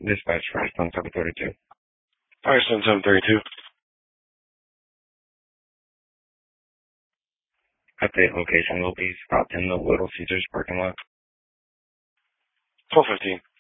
Dispatch Firestone 732. Firestone 732. Update location will be Scott in the Little Caesars parking lot. 12:15.